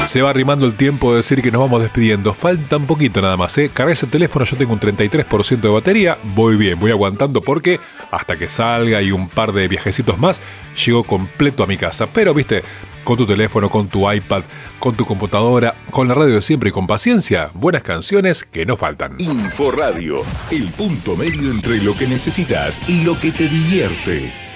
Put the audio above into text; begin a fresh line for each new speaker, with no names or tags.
Se va arrimando el tiempo de decir que nos vamos despidiendo. Falta un poquito nada más, ¿eh? Cargué ese teléfono, yo tengo un 33% de batería. Voy bien, voy aguantando porque hasta que salga y un par de viajecitos más, llego completo a mi casa. Pero, viste, con tu teléfono, con tu iPad, con tu computadora, con la radio de siempre y con paciencia, buenas canciones que no faltan.
Inforadio, el punto medio entre lo que necesitas y lo que te divierte.